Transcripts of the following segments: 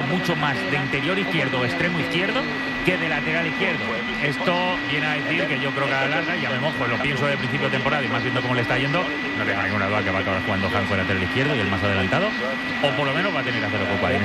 mucho más de interior izquierdo o extremo izquierdo que de lateral izquierdo. Esto viene a decir que yo creo que a la larga, ya me mojo, lo pienso de principio de temporada y más viendo cómo le está yendo, no tengo ninguna duda que va a acabar jugando Janko de lateral izquierdo y el más adelantado, o por lo menos va a tener que hacerlo con Cuadín.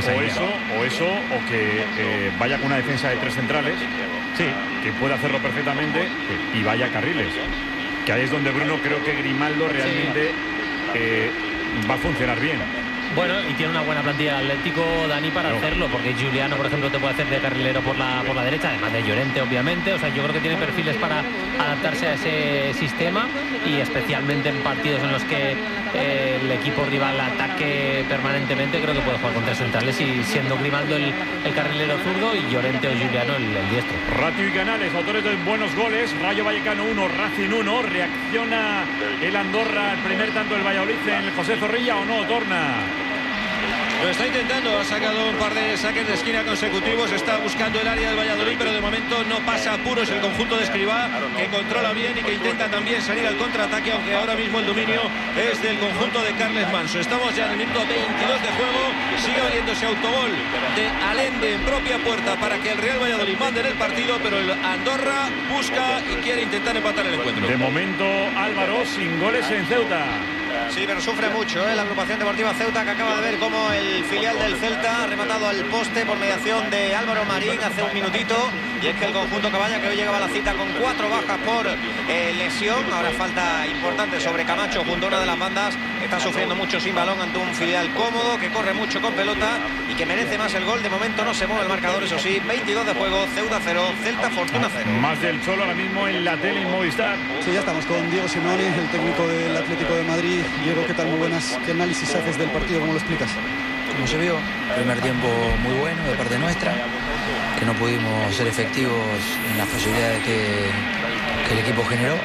O que vaya con una defensa de 3 centrales, sí, que pueda hacerlo perfectamente, y vaya a carriles. Que ahí es donde Bruno, creo que Grimaldo realmente va a funcionar bien. Bueno, y tiene una buena plantilla Atlético, Dani, para hacerlo, porque Giuliano, por ejemplo, te puede hacer de carrilero por la derecha, además de Llorente, obviamente. O sea, yo creo que tiene perfiles para adaptarse a ese sistema, y especialmente en partidos en los que el equipo rival ataque permanentemente, creo que puede jugar con 3 centrales, y siendo Grimaldo el carrilero zurdo y Llorente o Giuliano el diestro. Ratio y Canales, autores de buenos goles. Rayo Vallecano 1, Racing 1. ¿Reacciona el Andorra al primer tanto del Valladolid en el José Zorrilla o no, Torna? Lo está intentando, ha sacado un par de saques de esquina consecutivos, está buscando el área del Valladolid, pero de momento no pasa apuros el conjunto de Escribá, que controla bien y que intenta también salir al contraataque, aunque ahora mismo el dominio es del conjunto de Carles Manso. Estamos ya en el minuto 22 de juego, sigue abriéndose autogol de Allende en propia puerta para que el Real Valladolid mande en el partido, pero el Andorra busca y quiere intentar empatar el encuentro. De momento, Álvaro, sin goles en Ceuta. Sí, pero sufre mucho la agrupación deportiva Ceuta, que acaba de ver cómo el filial del Celta ha rematado al poste por mediación de Álvaro Marín hace un minutito. Y es que el conjunto Caballa, que hoy llegaba a la cita con 4 bajas por lesión, ahora falta importante sobre Camacho junto a una de las bandas, está sufriendo mucho sin balón ante un filial cómodo, que corre mucho con pelota y que merece más el gol. De momento no se mueve el marcador, eso sí, 22 de juego, Ceuta 0, Celta Fortuna 0. Más del Cholo ahora mismo en la tele en Movistar. Sí, ya estamos con Diego Simeone, el técnico del Atlético de Madrid. Diego, ¿qué tal? Muy buenas. ¿Qué análisis haces del partido? ¿Cómo lo explicas? Como se vio, primer tiempo muy bueno de parte nuestra, que no pudimos ser efectivos en las posibilidades que el equipo generó.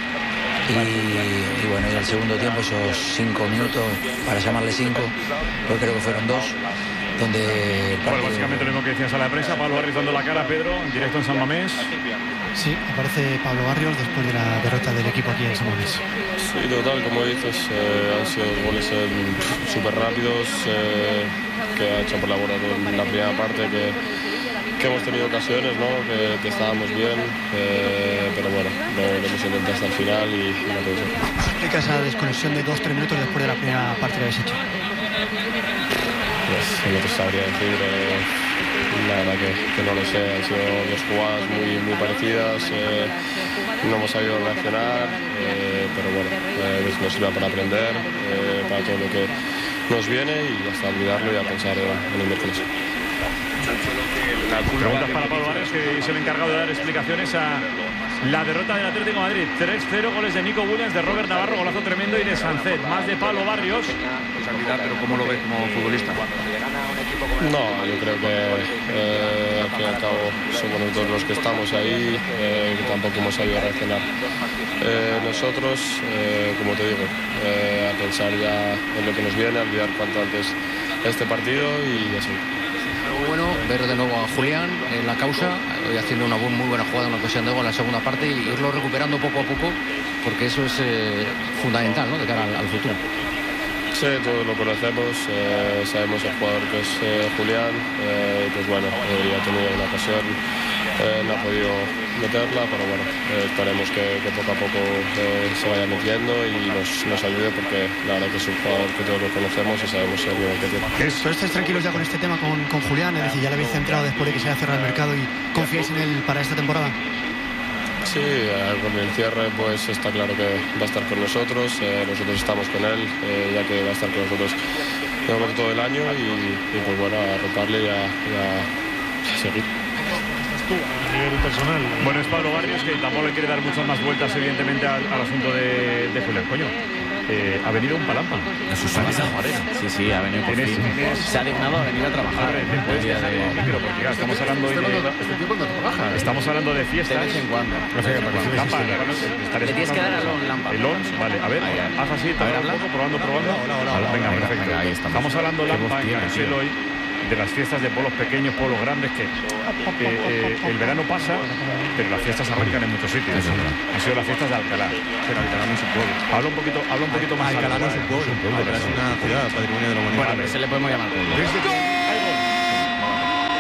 Y bueno, y el segundo tiempo, esos 5 minutos, para llamarle 5, yo creo que fueron 2, donde... Bueno, básicamente lo mismo que decía en sala de prensa. Pablo Barrios dando la cara a Pedro, en directo en San Mamés. Sí, aparece Pablo Barrios después de la derrota del equipo aquí en San Mamés. Sí, total, como dices, han sido goles súper rápidos, que ha hecho por la borda en la primera parte, que hemos tenido ocasiones, ¿no? que estábamos bien, pero bueno, lo hemos intentado hasta el final y no puede ser. ¿Explica esa desconexión de 2-3 minutos después de la primera parte que habéis hecho? Pues no te sabría decir, la verdad que no lo sé. Han sido 2 jugadas muy parecidas, no hemos sabido reaccionar, pero bueno, nos sirve para aprender, para todo lo que nos viene, y hasta olvidarlo y a pensar en el miércoles. Preguntas para Pablo Barrios, que es el encargado de dar explicaciones a la derrota del Atlético de Madrid. 3-0, goles de Nico Williams, de Robert Navarro, golazo tremendo, y de Sancet. Más de Pablo Barrios. Pero ¿cómo lo ves como futbolista? No, yo creo que al fin y al cabo somos nosotros los que estamos ahí, que tampoco hemos sabido reaccionar. Nosotros, como te digo, a pensar ya en lo que nos viene, a olvidar cuanto antes este partido y así. Bueno, ver de nuevo a Julián en la causa, hoy haciendo una muy buena jugada, una ocasión de gol en la segunda parte, y irlo recuperando poco a poco, porque eso es fundamental, ¿no?, de cara al futuro. Sí, todos lo conocemos, sabemos el jugador que es Julián, pues bueno, ya ha tenido una ocasión, no ha podido meterla, pero bueno, esperemos que poco a poco se vaya metiendo y nos ayude, porque la verdad que es un jugador que todos lo conocemos y sabemos el nivel que tiene. ¿Pero estáis tranquilos ya con este tema con Julián? Es decir, ya le habéis centrado después de que se haya cerrado el mercado y confiáis en él para esta temporada. Sí, con el cierre pues está claro que va a estar con nosotros, nosotros estamos con él, ya que va a estar con nosotros de momento todo el año, y pues bueno, a rotarle y a seguir. A nivel personal. Bueno, es Pablo Barrios, que tampoco le quiere dar muchas más vueltas, evidentemente, al asunto de Julián. Coño, ha venido un palampa. Sí, ha venido por fin. Se ha dignado a venir a trabajar. Porque estamos hablando hoy de... Estamos hablando de fiestas. De vez en cuando. Le tienes que dar a Lon Lampa. El Lon, vale, a ver, haz así, a ver, un poco, probando. Hola. Venga, perfecto. Ahí estamos hablando Lampa en Carcel hoy de las fiestas de polos pequeños, polos grandes, que el verano pasa, pero las fiestas arrancan en muchos sitios. Han sido las fiestas de Alcalá. Pero Alcalá no es un pueblo. Habla un poquito más. Alcalá no es un pueblo. Alcalá es una ciudad, patrimonio de la humanidad. Bueno, se le podemos llamar pueblo.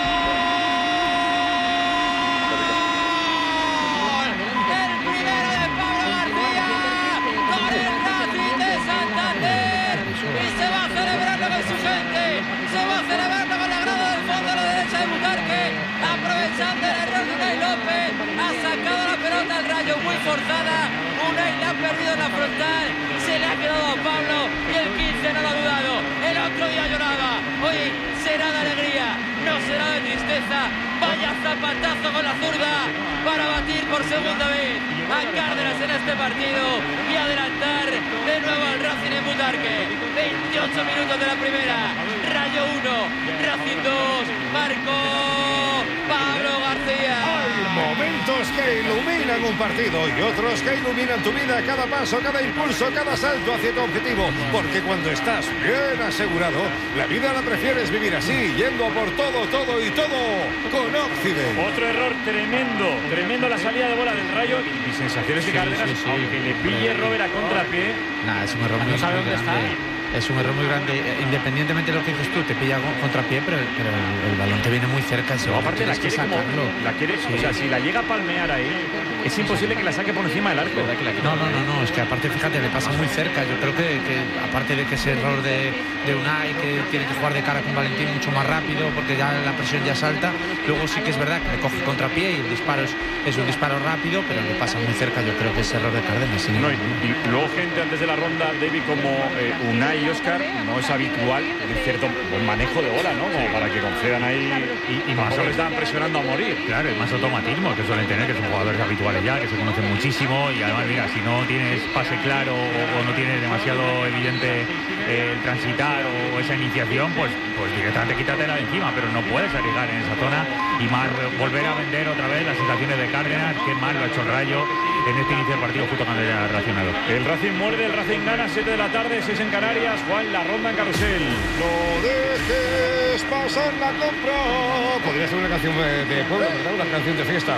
forzada. Unai la ha perdido en la frontal. Se le ha quedado a Pablo y el 15 no lo ha dudado. El otro día lloraba. Hoy será de alegría, no será de tristeza. Vaya zapatazo con la zurda para batir por segunda vez a Cárdenas en este partido y adelantar de nuevo al Racing en Butarque. 28 minutos de la primera. Rayo 1, Racing 2. Marcó Pablo García. Hay momentos que iluminan un partido y otros que iluminan tu vida, cada paso, cada impulso, cada salto hacia tu objetivo. Porque cuando estás bien asegurado, la vida la prefieres vivir así, yendo por todo, todo y todo con Occident. Otro error tremendo la salida de bola del Rayo. Y mi sensación es que Cárdenas, aunque le pille Robert a contrapié, nada, es un error muy grande. Es un error muy grande, independientemente de lo que dices tú, te pilla contrapié, pero el balón te viene muy cerca. Aparte la quiere sí. O sea, si la llega a palmear ahí, es imposible que la saque por encima del arco. No, es que aparte, fíjate, le pasa muy cerca. Yo creo que aparte de que ese error de Unai, que tiene que jugar de cara con Valentín mucho más rápido, porque ya la presión ya salta, luego sí que es verdad que le coge contrapié y el disparo es un disparo rápido, pero le pasa muy cerca. Yo creo que es error de Cárdenas. Y luego gente antes de la ronda, David, como Unai y Óscar, no es habitual en cierto buen manejo de bola, ¿no? Como para que concedan ahí y más o les estaban presionando a morir. Claro, es más automatismo que suelen tener, que son jugadores habituales ya, que se conocen muchísimo y además, mira, si no tienes pase claro o no tienes demasiado evidente el transitar o esa iniciación, pues directamente quítatela de encima, pero no puedes arriesgar en esa zona y más volver a vender otra vez las sensaciones de Cárdenas, que mal lo ha hecho el Rayo en este inicio del partido justo cuando ya ha reaccionado. El Racing muerde, el Racing gana, 7 de la tarde, 6 en Canarias. Juan, la ronda en carrusel. No dejes pasar la compra. Podría ser una canción de pueblo, ¿verdad? Una canción de fiesta.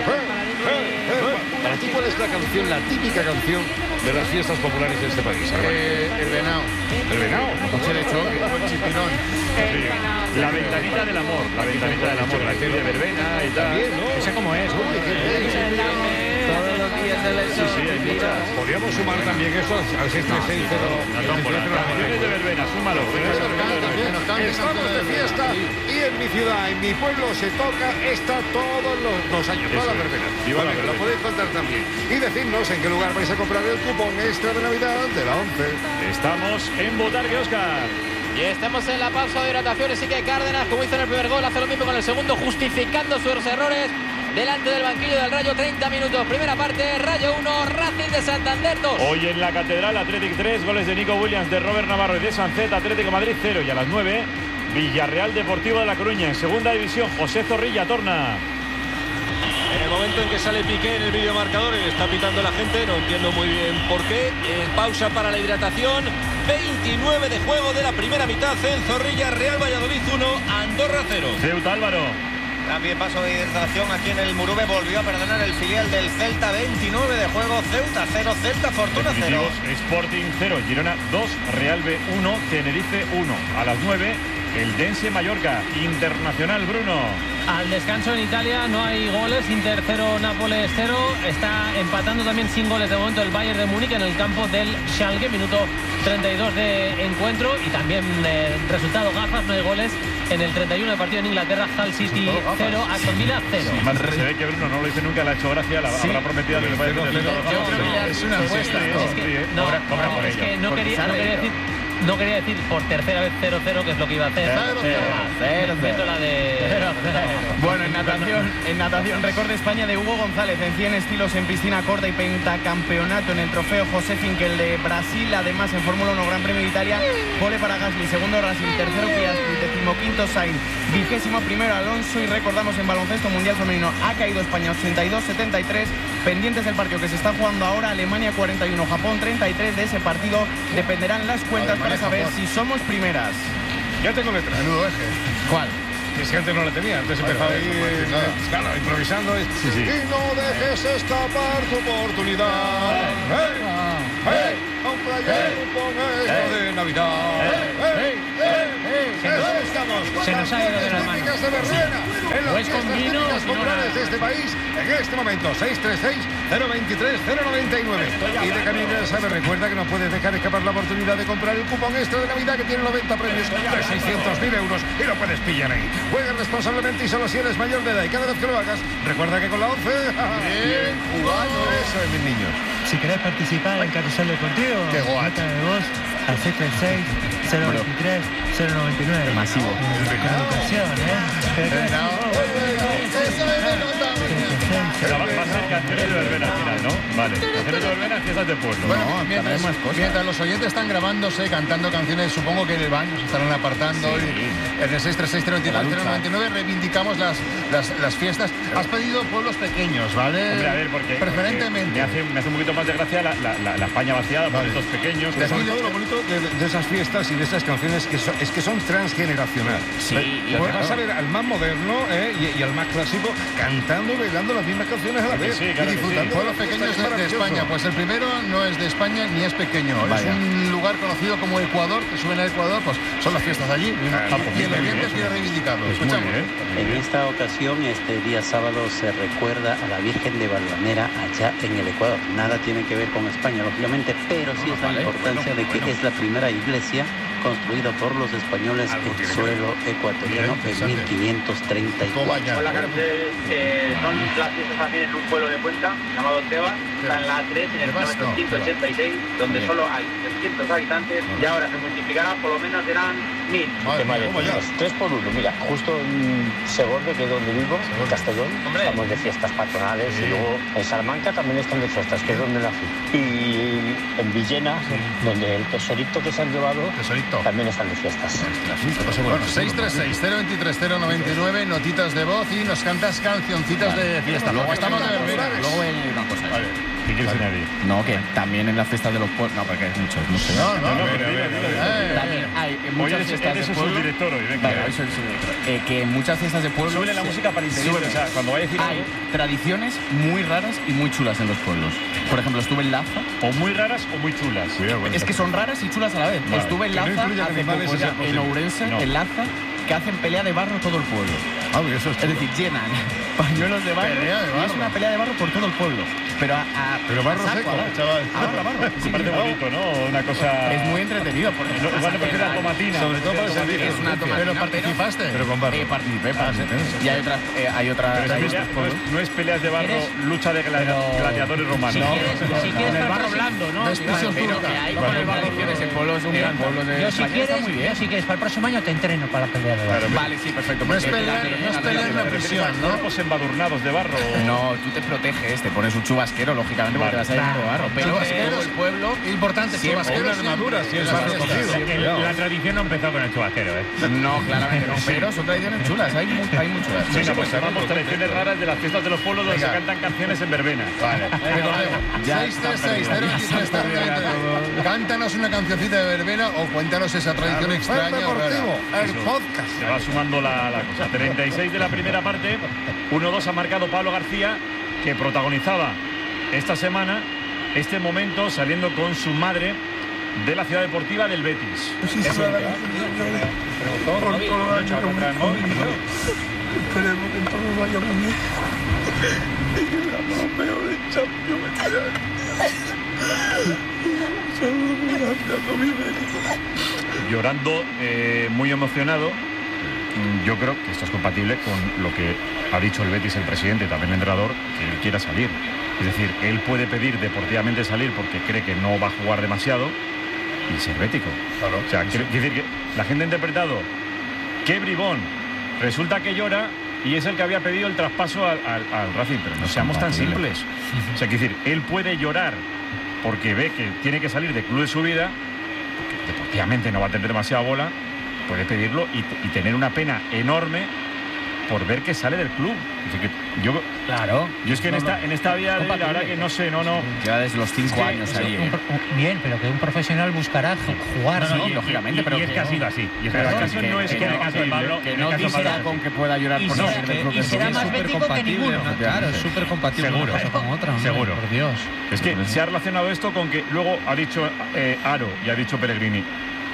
Para ti, ¿cuál es la canción, la típica canción de las fiestas populares de este país? El venao. ¿El venao? Coche de choque, el chipirón. La ventanita del amor. La ventanita del amor. La que de verbena y tal. También, ¿no? ¿Esa cómo es? Todos los días del Sí, hay muchas. Podríamos sumar también esto al 636. Canciones de verbena, súmalo. Estamos de fiesta y en mi ciudad, en mi pueblo, se toca esta todos los años, todas las verbenas. Lo podéis contar también. Y decirnos en qué lugar vais a comprar el cupón extra de Navidad de la 11. Estamos en Butarque, Óscar. Y estamos en la pausa de hidratación, así que Cárdenas, como hizo en el primer gol, hace lo mismo con el segundo, justificando sus errores delante del banquillo del Rayo. 30 minutos, primera parte, Rayo 1, Racing de Santander 2. Hoy en la Catedral, Athletic 3, goles de Nico Williams, de Robert Navarro y de Sancet, Atlético Madrid 0. Y a las 9, Villarreal Deportivo de La Coruña. En segunda división, José Zorrilla torna. En el momento en que sale Piqué en el videomarcador y le está pitando la gente, no entiendo muy bien por qué. Pausa para la hidratación. 29 de juego de la primera mitad en Zorrilla. Real Valladolid 1, Andorra 0. Ceuta, Álvaro. También paso de hidratación aquí en el Murube. Volvió a perdonar el filial del Celta. 29 de juego. Ceuta 0, Celta Fortuna 0. Sporting 0, Girona 2, Real B 1, Tenerife 1. A las 9, el Dense Mallorca. Internacional, Bruno. Al descanso en Italia no hay goles. Inter 0, Nápoles 0. Está empatando también sin goles de momento el Bayern de Múnich en el campo del Schalke. Minuto 32 de encuentro. Y también resultado gafas, no hay goles. En el 31 de partido en Inglaterra, Hull City 0, Aston Villa 0. Sí, más se ve que Bruno no lo dice nunca, le ha hecho gracia, la habrá prometido que le vaya a hacer. Yo creo que es una apuesta. Es que no quería decir por tercera vez 0-0, que es lo que iba a hacer. 0-0. La de... Bueno, en natación, récord de España de Hugo González en 100 estilos en piscina corta y pentacampeonato en el trofeo José Finkel de Brasil. Además, en Fórmula 1, Gran Premio de Italia, pole para Gasly, segundo Racing, tercero Piastri, 15º Sainz, 21º Alonso. Y recordamos, en baloncesto mundial femenino ha caído España 82-73. Pendientes del partido que se está jugando ahora, Alemania 41, Japón 33. De ese partido dependerán las cuentas para saber si somos primeras. Ya tengo letra. Menudo eje. ¿Cuál? Es que antes no la tenía, antes empezaba ahí claro, improvisando. Sí. Y no dejes escapar tu oportunidad. ¡Hey! ¡Hey! Compra ya el cupón extra de Navidad. ¡Hey! se nos ha ido de las manos. En las fiestas típicas populares de este país, en este momento, 636-023-099. Y de camino, ya sabes, recuerda que no puedes dejar escapar la oportunidad de comprar el cupón extra de Navidad que tiene 90 premios de 600.000 euros y lo puedes pillar ahí. Juega responsablemente y solo si eres mayor de edad. Y cada vez que lo hagas, recuerda que con la 11... ¡Bien jugado! Eso es, mis niños. Si querés participar en Carrusel Deportivo, nota de voz al 636-023-099. Masivo. Educación, Pero va a ser canciones de verbena al final, ¿no? Vale, canciones de verbena, fiestas de pueblo. Bueno, mientras los oyentes están grabándose, cantando canciones, supongo que en el baño se estarán apartando. Sí. En el 636-023-099 reivindicamos las fiestas. Has pedido pueblos pequeños, ¿vale? Hombre, a ver, porque preferentemente. Me hace un poquito más de gracia la España vaciada, pueblos pequeños. Sobre todo lo bonito de esas fiestas y de esas canciones es que son transgeneracional. Sí, pues vas a ver al más moderno y al más clásico cantando y bailando las mismas canciones a la vez. Sí, claro, y disfrutando. Pueblos pequeños de España. Pues el primero no es de España ni es pequeño. Vaya. Es un lugar conocido como Ecuador, que suben a Ecuador, pues son las fiestas allí. Y el oyente quiere reivindicarlo. Escuchamos. En esta ocasión, este día sábado, se recuerda a la Virgen de Balvanera allá en el Ecuador. Nada tiene que ver con España, lógicamente, pero sí es la importancia de que es la primera iglesia construida por los españoles en suelo ecuatoriano en 1534. Hola, Carrusel, son las fiestas también en un pueblo de Cuenca llamado Tebas, está en la A3 en el kilómetro 186, donde solo hay 300 habitantes y ahora se multiplicará, por lo menos serán 1000. Vale, 3 por 1. Mira, justo en Segorbe, que es donde vivo, en Castellón, estamos de fiestas patronales, y luego en Salamanca también están de fiestas, que es donde nací. Y en Villena, donde el tesorito que se han llevado, también están de fiestas. Bueno, 636-023-099, notitas de voz y nos cantas cancioncitas de fiesta. Luego estamos de verbena. Luego hay una cosa. ¿Qué quieres añadir? No, que también en las fiestas de los pueblos... No, porque es mucho. No, también hay en muchas fiestas de pueblo... director hoy, venga. Claro, soy el subdirector. Que en muchas fiestas de pueblo... Súbele la música para interior, o sea, cuando vaya a decir hay tradiciones muy raras y muy chulas en los pueblos. Por ejemplo, estuve en Laza... O muy raras o muy chulas. Es que son raras y chulas a la vez. Vale. Estuve en Laza hace poco ya, en Ourense, en Laza, que hacen pelea de barro todo el pueblo. Es decir, llenan pañuelos de barro, y es una pelea de barro por todo el pueblo. Pero barro seco, chaval. Barro. Sí, parece bonito, ¿no? Una cosa... Es muy entretenido porque... Igual parece la tomatina. Sobre todo para servir. Es una tomatina. Pero participaste. Pero con barro. Participé. Y hay otras... No es peleas de barro, lucha de gladiadores romanos. Si quieres el barro blando, ¿no? Pero que hay con el barro en pueblos de España está muy bien. Yo si quieres, para el próximo año te entreno para la pelea de barro. Vale, sí, perfecto. No es pelear en la prisión, ¿no? Cuerpos embadurnados de barro. No, tú te proteges, te pones un chubasquero, lógicamente, porque te vas a ir de barro. Pero todo el pueblo... Importante, chubasquero una armadura, si es barro cocido. La tradición no empezó con el chubasquero, ¿eh? No, claramente no. Pero son tradiciones chulas, hay muy chulas. Venga, pues llamamos tradiciones raras de las fiestas de los pueblos donde se cantan canciones en verbena. Vale. Recordemos, 636-023-099. Cántanos una cancioncita de verbena o cuéntanos esa tradición extraña. El podcast. Se va sumando la cosa. 36 de la primera parte. 1-2 ha marcado Pablo García, que protagonizaba esta semana este momento saliendo con su madre de la ciudad deportiva del Betis. Esperemos que todo vaya muy bien. Y que la peor de Champions. Llorando, muy emocionado. Yo creo que esto es compatible con lo que ha dicho el Betis, el presidente, también el entrenador, que él quiera salir. Es decir, él puede pedir deportivamente salir porque cree que no va a jugar demasiado y ser bético. Claro. O sea, quiere decir que la gente ha interpretado que bribón, resulta que llora y es el que había pedido el traspaso al Racing, pero no seamos tan simples. O sea, quiere decir, él puede llorar porque ve que tiene que salir del club de su vida, porque deportivamente no va a tener demasiada bola, puede pedirlo y tener una pena enorme por ver que sale del club. Así que yo es que en esta vida de la verdad que no sé, no. Ya desde los 5 años ahí. Bien, pero que un profesional buscará jugar, ¿no? Lógicamente, pero y es que ha sido así. Y es que el caso no es que en el caso de Pablo, que no dice con que pueda llorar por no ser del club. Y será más bético que ninguno. Claro, es súper compatible una cosa con otra. Seguro. Por Dios. Es que se ha relacionado esto con que luego ha dicho Aro y ha dicho Pellegrini.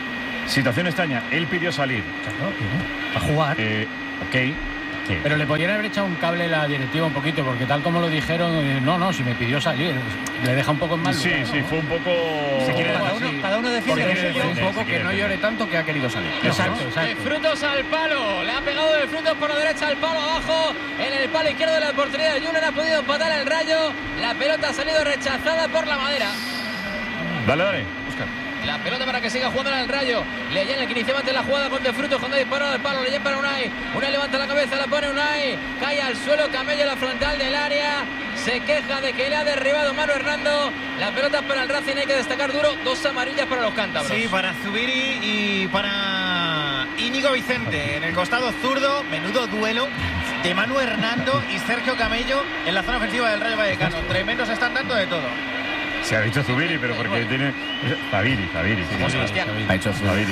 Situación extraña. Él pidió salir. Claro, a jugar. Ok. Pero le podrían haber echado un cable la directiva un poquito, porque tal como lo dijeron, no, si me pidió salir, le deja un poco en mal lugar. Sí, fue un poco... Cada uno defiende un poco que no llore tanto que ha querido salir. Exacto. De Frutos al palo, le ha pegado de Frutos por la derecha al palo abajo, en el palo izquierdo de la portería de Julen ha podido empatar el Rayo, la pelota ha salido rechazada por la madera. Dale, Óscar. La pelota para que siga jugando en el Rayo. Leyen el que inicia antes la jugada con De Frutos cuando ha disparado al palo. Leyen para Unai. Unai levanta la cabeza, la pone Unai. Cae al suelo, Camello la frontal del área. Se queja de que le ha derribado Manu Hernando. La pelota para el Racing, hay que destacar duro. 2 amarillas para los cántabros. Sí, para Zubiri y para Íñigo Vicente. En el costado zurdo, menudo duelo de Manu Hernando y Sergio Camello en la zona ofensiva del Rayo Vallecano. Tremendos están dando de todo. Se ha dicho Zubiri, pero porque tiene... Zaviri. Como Sebastián. Ha hecho Zubiri.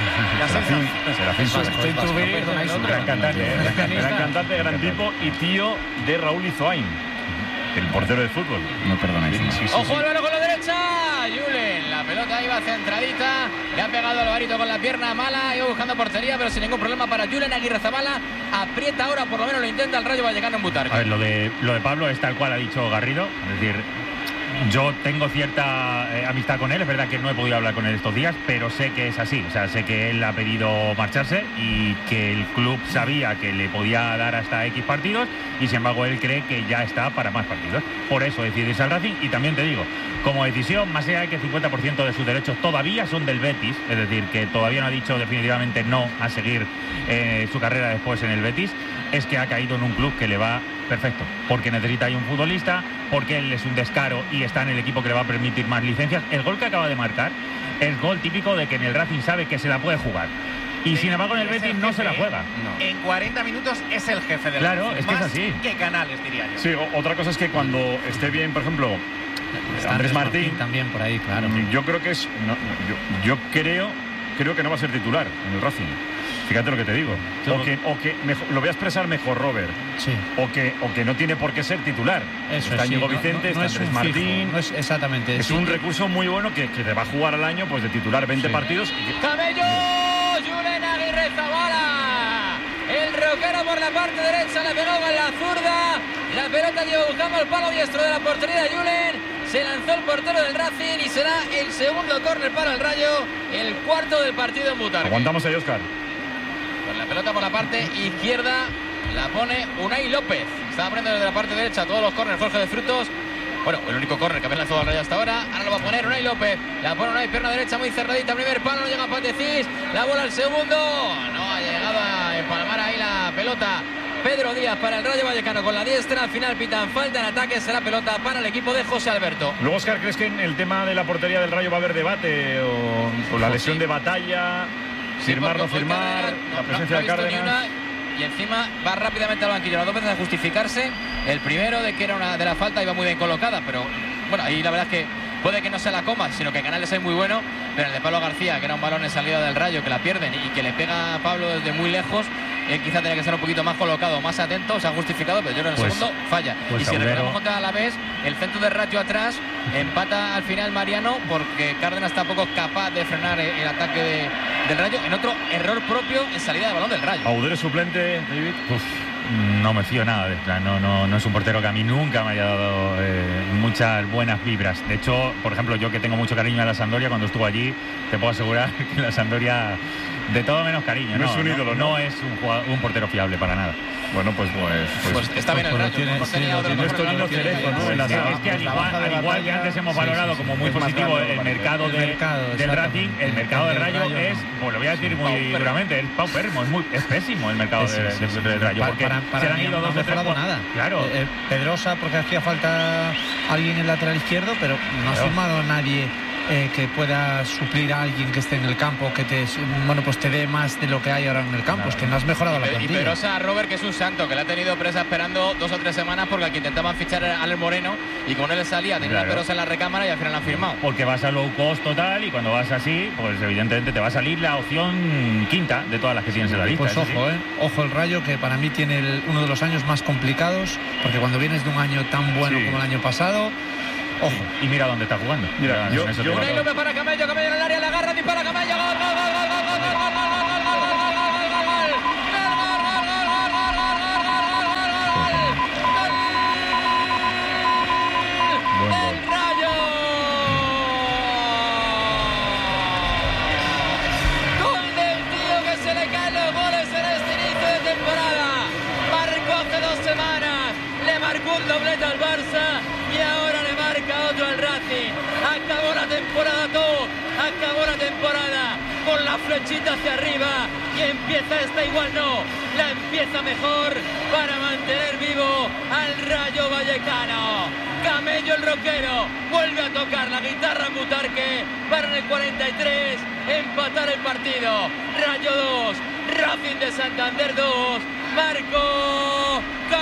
Serafín. Gran cantante, gran tipo y tío de Raúl Izoain, el portero de fútbol. No perdonáis. Ojo al balón con la derecha. Julen, la pelota iba centradita. Le ha pegado Alvarito con la pierna mala. Iba buscando portería, pero sin ningún problema para Julen. Aguirrezabala aprieta ahora, por lo menos lo intenta el Rayo Vallecano en Butarque. A ver, lo de Pablo es tal cual ha dicho Garrido. Es decir, yo tengo cierta amistad con él, es verdad que no he podido hablar con él estos días, pero sé que es así, o sea, sé que él ha pedido marcharse y que el club sabía que le podía dar hasta X partidos y sin embargo él cree que ya está para más partidos. Por eso decide irse al Racing y también te digo, como decisión, más allá de que el 50% de sus derechos todavía son del Betis, es decir, que todavía no ha dicho definitivamente no a seguir su carrera después en el Betis, es que ha caído en un club que le va perfecto, porque necesita ahí un futbolista, porque él es un descaro y está en el equipo que le va a permitir más licencias. El gol que acaba de marcar es gol típico de que en el Racing sabe que se la puede jugar. Y sin embargo en el Betis no se la juega. No. En 40 minutos es el jefe del Claro, Racing. es que Más es así. que Canales, diría yo. Sí, otra cosa es que cuando esté bien, por ejemplo, Andrés Martín también por ahí, claro. Yo creo que es... yo creo que no va a ser titular en el Racing. Fíjate lo que te digo. O que mejor, lo voy a expresar mejor, Robert. Sí. O que no tiene por qué ser titular. Eso está sí, Íñigo Vicente, está Andrés Martín. No es exactamente. Es un recurso muy bueno que te va a jugar al año, pues de titular 20 partidos. Camello, Julen Aguirrezabala. El roquero por la parte derecha, le pegó con la zurda. La pelota que iba buscando el palo diestro de la portería de Julen. Se lanzó el portero del Racing y será el segundo córner para el Rayo, el cuarto del partido en Butarque. Aguantamos ahí, Óscar. Con la pelota por la parte izquierda la pone Unai López. Estaba poniendo desde la parte derecha todos los córneres Jorge de Frutos. Bueno, el único córner que había lanzado al Rayo hasta ahora. Ahora lo va a poner Unai López. La pone Unai, pierna derecha muy cerradita. Primer palo, no llega a Patecís. La bola al segundo. No ha llegado a empalmar ahí la pelota. Pedro Díaz para el Rayo Vallecano con la diestra. Al final pitan falta en ataque. Será pelota para el equipo de José Alberto. Luego, Óscar, ¿crees que en el tema de la portería del Rayo va a haber debate? O la lesión de Batalla, firmar, no firmar, la presencia de Cárdenas. Y encima va rápidamente al banquillo, las dos veces a justificarse. El primero de que era una de la falta, iba muy bien colocada, pero bueno, ahí la verdad es que puede que no se la coma, sino que Canales es muy bueno, pero el de Pablo García, que era un balón en salida del Rayo, que la pierden y que le pega a Pablo desde muy lejos, él quizá tenía que estar un poquito más colocado, más atento, se ha justificado, pero yo creo que en el segundo falla. Y si recordamos contra Alavés, el centro de Rayo atrás, empata al final Mariano, porque Cárdenas tampoco es capaz de frenar el ataque del Rayo, en otro error propio en salida de balón del Rayo. Audero suplente, David. No me fío nada, no es un portero que a mí nunca me haya dado muchas buenas vibras. De hecho, por ejemplo, yo que tengo mucho cariño a la Sampdoria, cuando estuvo allí, te puedo asegurar que la Sampdoria, de todo menos cariño, no es un ídolo, no es un portero fiable para nada. Bueno, pues está bien el Rayo. Es que al igual que antes hemos valorado como muy positivo el mercado del Racing, el mercado del Rayo es, pues lo voy a decir muy duramente, es paupérrimo, es pésimo el mercado del Rayo. Porque se han ido 2 o 3 nada. Claro. Pedrosa, porque hacía falta alguien en el lateral izquierdo, pero no ha firmado nadie que pueda suplir a alguien que esté en el campo, que te dé más de lo que hay ahora en el campo. Es que no has mejorado la plantilla. Y Pedrosa, Robert, que es un santo, que le ha tenido presa esperando 2 o 3 semanas porque aquí intentaban fichar a Alex Moreno y como no le salía, tenía Pedrosa en la recámara y al final la han firmado. Porque vas a low cost total y cuando vas así, pues evidentemente te va a salir la opción quinta de todas las que tienes en la lista. Pues ojo el Rayo, que para mí tiene uno de los años más complicados, porque cuando vienes de un año tan bueno como el año pasado, ojo. Y mira dónde está jugando. Unai López para Camello en el área, la agarra, dispara Camello, gol. un doblete al Barça y ahora le marca otro al Racing. Acabó la temporada todo, acabó la temporada con la flechita hacia arriba y empieza esta igual no, la empieza mejor para mantener vivo al Rayo Vallecano. Camello el rockero vuelve a tocar la guitarra Butarque para en el 43 empatar el partido. Rayo 2, Racing de Santander 2, Marco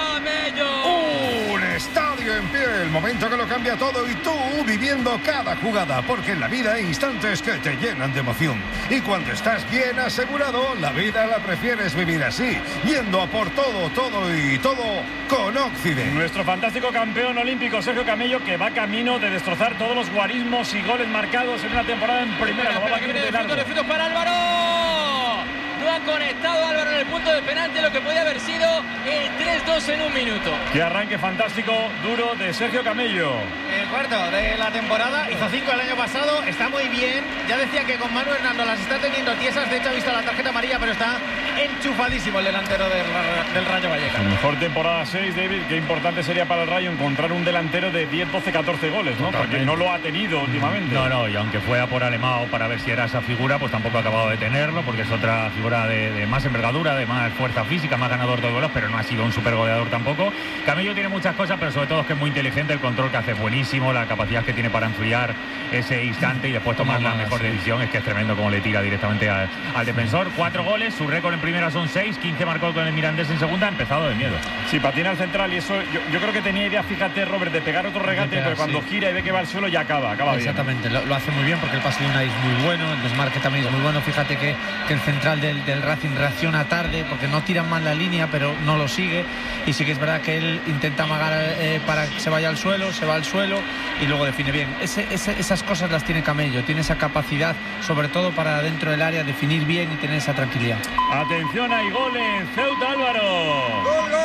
Camello. Un estadio en pie, el momento que lo cambia todo y tú viviendo cada jugada, porque en la vida hay instantes que te llenan de emoción. Y cuando estás bien asegurado, la vida la prefieres vivir así, yendo a por todo, todo y todo con Occident. Nuestro fantástico campeón olímpico Sergio Camello, que va camino de destrozar todos los guarismos y goles marcados en una temporada en primera. Espera, que viene de fruto para Álvaro. No ha conectado Álvaro en el punto de penalti, lo que podía haber sido el 3-2 en un minuto. Qué arranque fantástico, duro de Sergio Camello. El cuarto de la temporada, hizo 5 el año pasado, está muy bien. Ya decía que con Manu Hernando las está teniendo tiesas, de hecho ha visto la tarjeta amarilla, pero está enchufadísimo el delantero del Rayo Vallecano. Mejor temporada 6, David. Qué importante sería para el Rayo encontrar un delantero de 10, 12, 14 goles, ¿no? Porque no lo ha tenido últimamente. No, y aunque fuera por Alemão para ver si era esa figura, pues tampoco ha acabado de tenerlo, porque es otra figura de más envergadura, de más fuerza física, más ganador de goles, pero no ha sido un super goleador tampoco. Camello tiene muchas cosas, pero sobre todo es que es muy inteligente, el control que hace es buenísimo, la capacidad que tiene para enfriar ese instante y después tomar la mejor decisión, es que es tremendo como le tira directamente al defensor. 4 goles, su récord en primera son 6, 15 marcó con el Mirandés en segunda, ha empezado de miedo. Sí, patina al central y eso, yo creo que tenía idea, fíjate, Robert, de pegar otro regate, pero cuando gira y ve que va al suelo ya acaba exactamente, bien. Lo hace muy bien porque el pase de Unai es muy bueno, el desmarque también es muy bueno. Fíjate que el central del Racing reacciona tarde porque no tira mal la línea, pero no lo sigue, y sí que es verdad que él intenta amagar para que se vaya al suelo, se va al suelo y luego define bien. Esas cosas las tiene Camello, tiene esa capacidad, sobre todo para dentro del área, definir bien y tener esa tranquilidad. Atención, hay gol en Ceuta, Álvaro.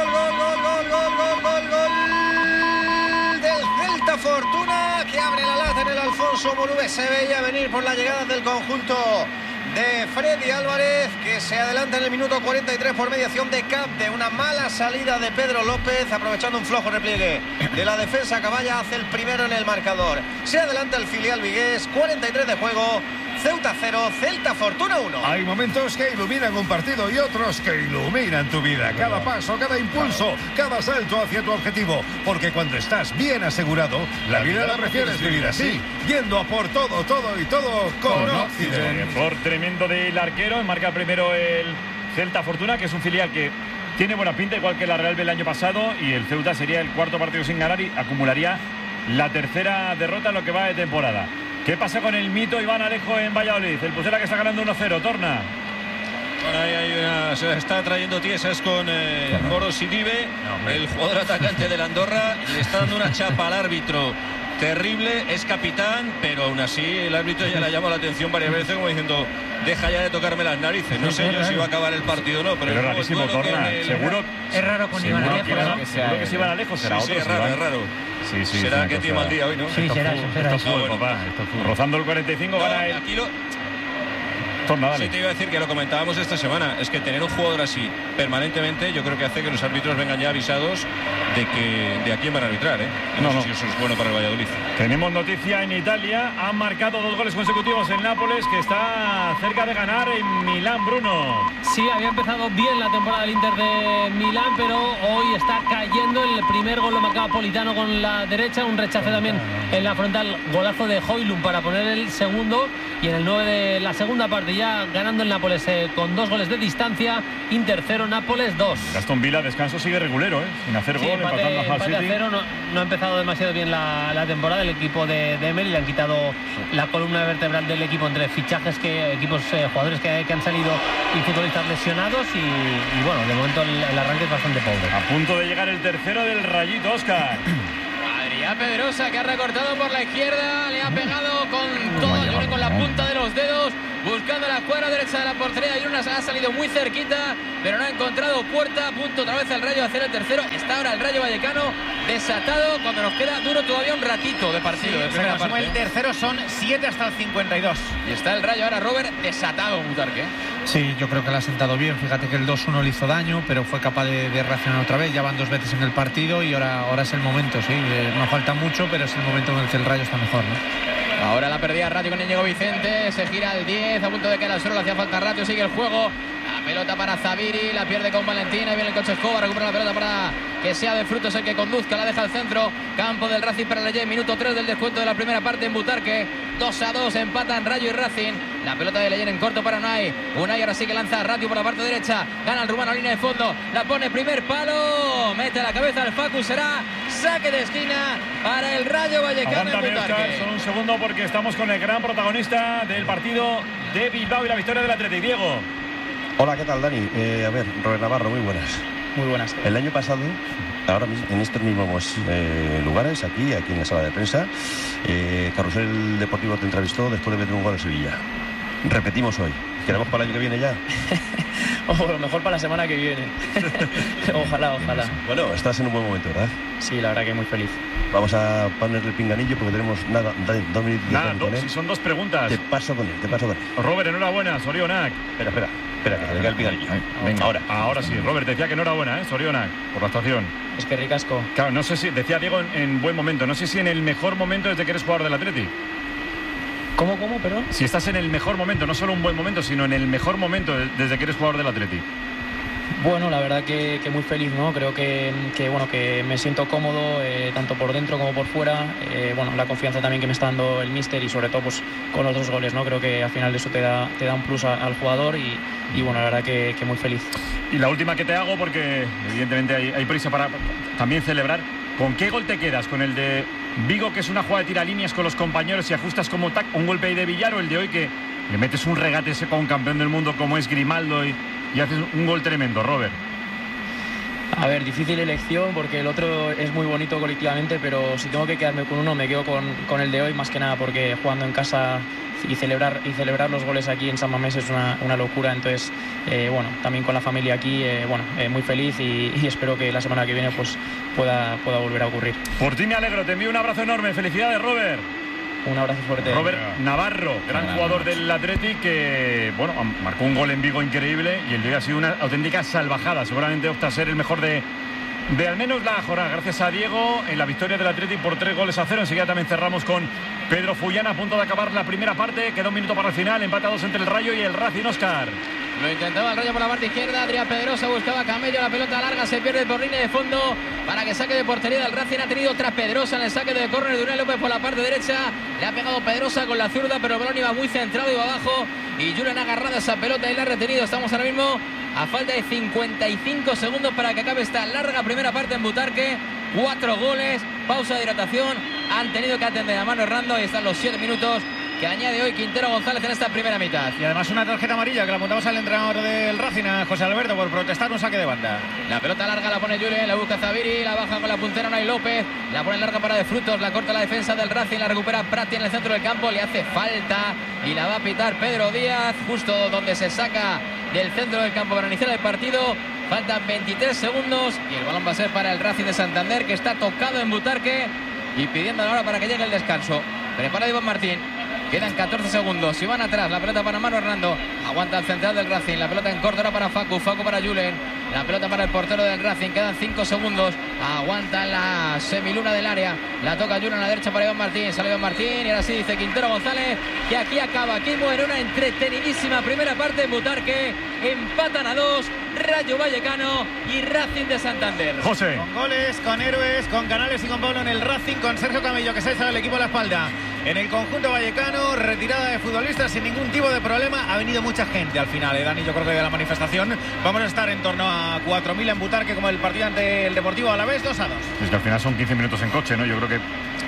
Gol del Celta, Fortuna, que abre la lata en el Alfonso Molube. Se veía venir por la llegada del conjunto de Freddy Álvarez, que se adelanta en el minuto 43 por mediación de Cap, de una mala salida de Pedro López, aprovechando un flojo repliegue de la defensa. Caballa hace el primero en el marcador. Se adelanta el filial vigués, 43 de juego, Ceuta 0, Celta Fortuna 1. Hay momentos que iluminan un partido y otros que iluminan tu vida. Cada paso, cada impulso, cada salto hacia tu objetivo. Porque cuando estás bien asegurado, la vida la prefieres vivir así, yendo a por todo, todo y todo con Occident. Por tremendo del arquero, marca primero el Celta Fortuna, que es un filial que tiene buena pinta, igual que la Real del año pasado, y el Ceuta sería el cuarto partido sin ganar y acumularía la tercera derrota en lo que va de temporada. ¿Qué pasa con el mito Iván Alejo en Valladolid? El Pucela que está ganando 1-0, Torna. Bueno, ahí se está trayendo tiesas con Moro Sidibe, el jugador atacante del Andorra, le está dando una chapa al árbitro terrible, es capitán, pero aún así el árbitro ya le ha llamado la atención varias veces como diciendo, deja ya de tocarme las narices. No sé yo si va a acabar el partido o no, pero es rarísimo, Torna, seguro. Es raro con Iván Alejo, ¿no? Seguro que si Iván Alejo será otro. Sí, es raro, es raro. Sí, será que tiene mal día hoy, ¿no? Sí, será eso. Esto es fútbol, papá. Rozando el 45 gana el... Aquí Torna, sí, te iba a decir que lo comentábamos esta semana, es que tener un jugador así permanentemente yo creo que hace que los árbitros vengan ya avisados de a quién van a arbitrar, ¿eh? No sé si eso es bueno para el Valladolid. Tenemos noticia en Italia, han marcado 2 goles consecutivos en Nápoles, que está cerca de ganar en Milán, Bruno. Sí, había empezado bien la temporada del Inter de Milán, pero hoy está cayendo. El primer gol lo marcaba Politano con la derecha, un rechace también en la frontal, golazo de Højlund para poner el segundo, y en el 9 de la segunda parte ya ganando el Nápoles con 2 goles de distancia. Inter 0, Nápoles 2. Aston Villa, descanso, sigue regulero, sin hacer gol, empatando a Hull City. 0, no ha empezado demasiado bien la temporada. El equipo de Emery le han quitado la columna vertebral del equipo entre fichajes, jugadores que han salido y futbolistas lesionados, y bueno, de momento el arranque es bastante pobre. A punto de llegar el tercero del Rayito, Óscar. Adrián Pedrosa, que ha recortado por la izquierda, le ha pegado con todo, yo creo, con la punta de los dedos, buscando la cuadra derecha de la portería. Y una ha salido muy cerquita, pero no ha encontrado puerta. A punto otra vez el Rayo de hacer el tercero. Está ahora el Rayo Vallecano desatado, cuando nos queda duro todavía un ratito de partido. Sí, de primera parte. El tercero son 7 hasta el 52. Y está el Rayo ahora, Robert, desatado, Butarque. Sí, yo creo que le ha sentado bien. Fíjate que el 2-1 le hizo daño, pero fue capaz de reaccionar otra vez. Ya van 2 veces en el partido y ahora es el momento, sí. No falta mucho, pero es el momento en el que el Rayo está mejor, ¿no? Ahora la perdía Ratio con Íñigo Vicente. Se gira al 10, a punto de quedar al suelo. Le hacía falta Ratio, sigue el juego. La pelota para Zaviri, la pierde con Valentina. Y viene el coche Escobar, recupera la pelota para que sea de Frutos el que conduzca. La deja al centro. Campo del Racing para Leyé. Minuto 3 del descuento de la primera parte en Butarque. 2-2, empatan Rayo y Racing. La pelota de Leyé en corto para Unai. Unai ahora sí que lanza Ratio por la parte derecha. Gana el rumano a línea de fondo. La pone primer palo. Mete a la cabeza al Facu. Será saque de esquina para el Rayo Vallecano en Butarque. Oscar, solo un segundo porque estamos con el gran protagonista del partido de Bilbao y la victoria del Athletic. Diego. Hola, ¿qué tal, Dani? A ver, Robert Navarro, muy buenas. Muy buenas. El año pasado, ahora mismo, en estos mismos lugares, aquí en la sala de prensa, Carrusel Deportivo te entrevistó después de meter un gol en Sevilla. Repetimos hoy. ¿Quedamos para el año que viene ya? O lo mejor para la semana que viene. Ojalá. Bueno, estás en un buen momento, ¿verdad? Sí, la verdad que muy feliz. Vamos a ponerle el pinganillo porque tenemos nada, 2 minutos. Nada, si son 2 preguntas. Te paso con él. Robert, enhorabuena, Sorionak. Espera, que se le quede el pinganillo. Venga, ahora sí. Robert, decía que enhorabuena, Sorionak, por la actuación. Es que ricasco. Claro, no sé si, decía Diego en buen momento, no sé si en el mejor momento desde que eres jugador del Athletic. ¿Cómo, perdón? Si estás en el mejor momento, no solo un buen momento, sino en el mejor momento desde que eres jugador del Athletic. Bueno, la verdad que muy feliz, ¿no? Creo que me siento cómodo, tanto por dentro como por fuera. Bueno, la confianza también que me está dando el míster y sobre todo pues con los 2 goles, ¿no? Creo que al final eso te da un plus al jugador y bueno, la verdad que muy feliz. Y la última que te hago, porque evidentemente hay prisa para también celebrar. ¿Con qué gol te quedas? ¿Con el de Vigo, que es una jugada de tiralíneas con los compañeros y ajustas como un golpe ahí de Villar, o el de hoy que le metes un regate seco a un campeón del mundo como es Grimaldo y haces un gol tremendo, Robert? A ver, difícil elección porque el otro es muy bonito colectivamente, pero si tengo que quedarme con uno me quedo con el de hoy, más que nada porque jugando en casa y celebrar los goles aquí en San Mamés es una locura. Entonces, bueno, también con la familia aquí, muy feliz y espero que la semana que viene pues pueda volver a ocurrir. Por ti me alegro, te envío un abrazo enorme. Felicidades, Robert. Un abrazo fuerte. Robert Navarro, gran jugador del Athletic, que bueno, marcó un gol en Vigo increíble y el de hoy ha sido una auténtica salvajada. Seguramente opta a ser el mejor de al menos la jornada. Gracias a Diego en la victoria del Athletic por 3-0. Enseguida también cerramos con Pedro Fullana, a punto de acabar la primera parte. Queda un minuto para el final, empate a 2 entre el Rayo y el Racing. Oscar. Lo intentaba el Rayo por la parte izquierda. Adrián Pedrosa buscaba a Camello. La pelota larga se pierde por línea de fondo para que saque de portería del Racing. Ha tenido otra Pedrosa en el saque de córner de Unai López por la parte derecha. Le ha pegado Pedrosa con la zurda, pero el balón iba muy centrado, iba abajo. Y Julen ha agarrado esa pelota y la ha retenido. Estamos ahora mismo a falta de 55 segundos para que acabe esta larga primera parte en Butarque. 4 goles, pausa de hidratación. Han tenido que atender a Manu Hernando y están los 7 minutos que añade hoy Quintero González en esta primera mitad. Y además una tarjeta amarilla que la apuntamos al entrenador del Racing, a José Alberto, por protestar un saque de banda. La pelota larga la pone Julen, la busca Zaviri, la baja con la puntera Unai López, la pone larga para De Frutos, la corta la defensa del Racing, la recupera Prati en el centro del campo, le hace falta y la va a pitar Pedro Díaz, justo donde se saca del centro del campo para iniciar el partido. Faltan 23 segundos y el balón va a ser para el Racing de Santander, que está tocado en Butarque y pidiendo la hora para que llegue el descanso. Prepara Iván Martín. Quedan 14 segundos. Si van atrás, la pelota para Manu Hernando. Aguanta el central del Racing. La pelota en corto ahora para Facu. Facu para Julen. La pelota para el portero del Racing. Quedan 5 segundos. Aguanta la semiluna del área. La toca Julen a la derecha para Iván Martín. Sale Iván Martín. Y ahora sí dice Quintero González que aquí acaba. Aquí muere una entretenidísima primera parte en Butarque. Empatan a 2. Rayo Vallecano y Racing de Santander. José. Con goles, con héroes, con Canales y con Pablo en el Racing, con Sergio Camello que se ha echado el equipo a la espalda. En el conjunto vallecano, retirada de futbolistas sin ningún tipo de problema. Ha venido mucha gente al final, Dani, yo creo que de la manifestación. Vamos a estar en torno a 4.000 en Butarque, como el partido ante el Deportivo Alavés, 2-2. Es que al final son 15 minutos en coche, ¿no? Yo creo que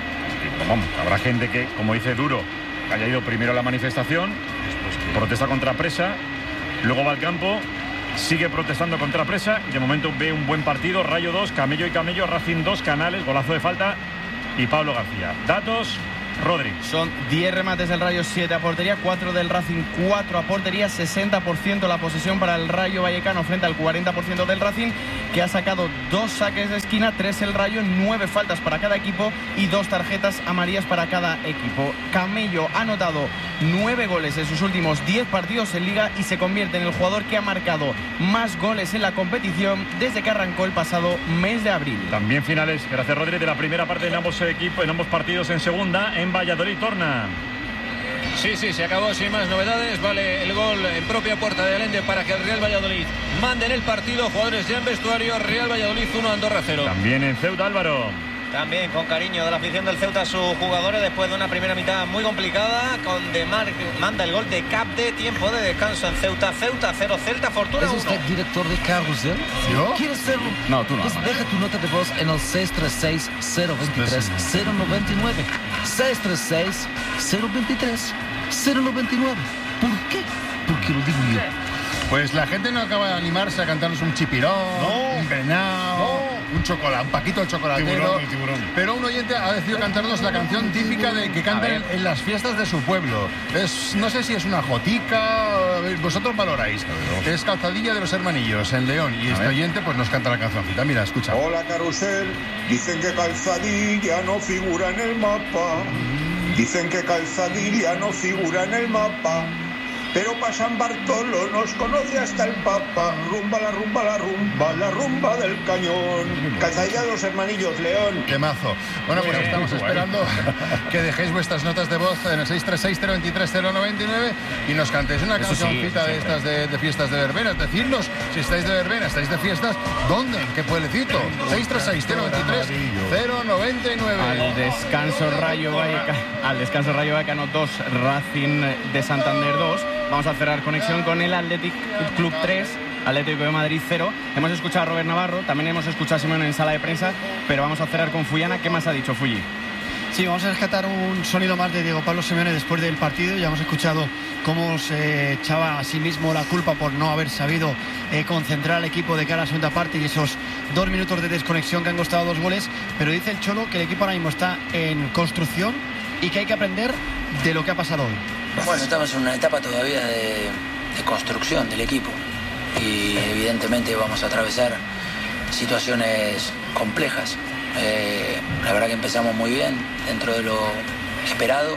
vamos, habrá gente que, como dice Duro, haya ido primero a la manifestación, protesta contra Presa, luego va al campo, sigue protestando contra Presa y de momento ve un buen partido. Rayo 2, Camello y Camello, Racing 2, Canales, golazo de falta y Pablo García. Datos Rodri. Son 10 remates del Rayo, 7 a portería, 4 del Racing, 4 a portería, 60% la posesión para el Rayo Vallecano frente al 40% del Racing, que ha sacado 2 saques de esquina, 3 el Rayo, 9 faltas para cada equipo y 2 tarjetas amarillas para cada equipo. Camello ha anotado 9 goles en sus últimos 10 partidos en Liga y se convierte en el jugador que ha marcado más goles en la competición desde que arrancó el pasado mes de abril. También finales, gracias Rodri, de la primera parte en ambos equipos, en ambos partidos en segunda, en Valladolid, Torna. Sí, se acabó sin más novedades. Vale el gol en propia puerta de Allende para que el Real Valladolid mande en el partido. Jugadores ya en vestuario. Real Valladolid 1, Andorra 0. También en Ceuta, Álvaro. También con cariño de la afición del Ceuta a sus jugadores después de una primera mitad muy complicada. Con De Marc manda el gol de Capde. Tiempo de descanso en Ceuta. Ceuta 0, Celta Fortuna 1. ¿Es usted director de Carrusel? ¿Yo? ¿Quieres serlo? No, tú no. Pues deja tu nota de voz en el 636-023-099. 636-023-099. ¿Por qué? Porque lo digo yo. Pues la gente no acaba de animarse a cantarnos un chipirón, un venado, un chocolate, un Paquito el chocolatero. Tiburón. Pero un oyente ha decidido cantarnos la canción típica de que cantan en las fiestas de su pueblo. No sé si es una jotica, vosotros valoráis. Es Calzadilla de los Hermanillos, en León. Y este oyente pues nos canta la cancioncita. Mira, escucha. Hola, Carrusel. Dicen que Calzadilla no figura en el mapa. Dicen que Calzadilla no figura en el mapa. Pero para San Bartolo nos conoce hasta el Papa. Rumba, la rumba, la rumba, la rumba del cañón. Calzadilla de los Hermanillos, León. ¡Qué mazo! Bueno, pues estamos esperando que dejéis vuestras notas de voz en el 636-023-099 y nos cantéis una cancioncita de estas de fiestas de verbenas. Decidnos si estáis de verbena, estáis de fiestas, ¿dónde? ¿En qué pueblecito? 636-023-099. Al descanso Rayo Vallecano 2, Racing de Santander 2. Vamos a cerrar conexión con el Athletic Club 3, Atlético de Madrid 0. Hemos escuchado a Robert Navarro, también hemos escuchado a Simón en sala de prensa, pero vamos a cerrar con Fuyana. ¿Qué más ha dicho Fuyi? Sí, vamos a rescatar un sonido más de Diego Pablo Simeone después del partido. Ya hemos escuchado cómo se echaba a sí mismo la culpa por no haber sabido concentrar al equipo de cara a la segunda parte y esos 2 minutos de desconexión que han costado 2 goles. Pero dice el Cholo que el equipo ahora mismo está en construcción y que hay que aprender de lo que ha pasado hoy. Bueno, estamos en una etapa todavía de construcción del equipo y evidentemente vamos a atravesar situaciones complejas. La verdad que empezamos muy bien dentro de lo esperado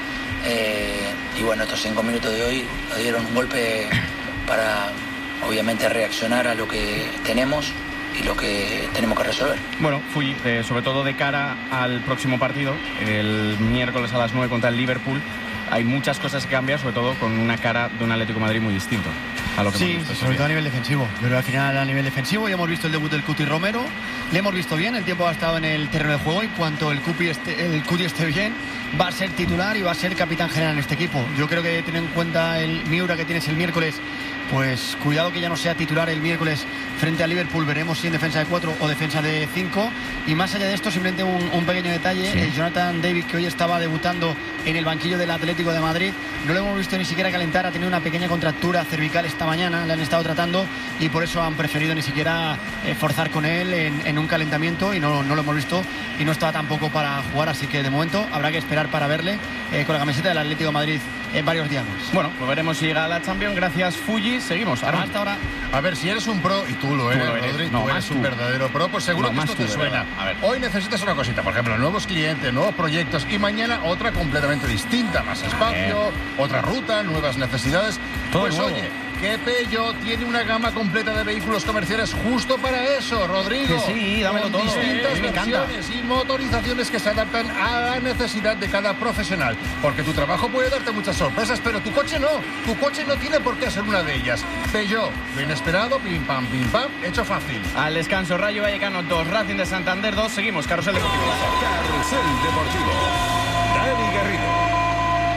y bueno, estos 5 minutos de hoy nos dieron un golpe para obviamente reaccionar a lo que tenemos y lo que tenemos que resolver. Bueno, Fuyi, sobre todo de cara al próximo partido, el miércoles a las 9 contra el Liverpool. Hay muchas cosas que cambiar, sobre todo con una cara de un Atlético de Madrid muy distinto a lo que hemos visto. Sobre todo a nivel defensivo. Pero al final a nivel defensivo ya hemos visto el debut del Cuti Romero, le hemos visto bien, el tiempo ha estado en el terreno de juego y cuanto el Cuti esté bien, va a ser titular y va a ser capitán general en este equipo. Yo creo que teniendo en cuenta el Miura que tienes el miércoles, pues cuidado que ya no sea titular el miércoles frente a Liverpool. Veremos si en defensa de 4 o defensa de 5. Y más allá de esto, simplemente un pequeño detalle. Jonathan David, que hoy estaba debutando en el banquillo del Atlético de Madrid, no lo hemos visto ni siquiera calentar. Ha tenido una pequeña contractura cervical esta mañana, le han estado tratando y por eso han preferido ni siquiera forzar con él en un calentamiento y no lo hemos visto y no estaba tampoco para jugar. Así que de momento habrá que esperar para verle con la camiseta del Atlético de Madrid en varios días más. Bueno, pues veremos si llega a la Champions. Gracias, Fuyi. Seguimos. Hasta ahora. A ver, si eres un pro, y tú lo eres, Rodri, tú eres un verdadero pro, pues seguro que esto te suena. A ver. Hoy necesitas una cosita, por ejemplo, nuevos clientes, nuevos proyectos, y mañana otra completamente distinta, más espacio, otra ruta, nuevas necesidades. Todo pues nuevo. oye, que Peugeot tiene una gama completa de vehículos comerciales justo para eso, Rodrigo. Que sí, dámelo todo. Distintas Me encanta. versiones y motorizaciones que se adaptan a la necesidad de cada profesional. Porque tu trabajo puede darte muchas sorpresas, pero tu coche no. Tu coche no tiene por qué ser una de ellas. Peugeot, lo inesperado, pim pam, hecho fácil. Al descanso, Rayo Vallecano 2, Racing de Santander 2. Seguimos, Carrusel Deportivo. Carrusel Deportivo. Dani Garrido.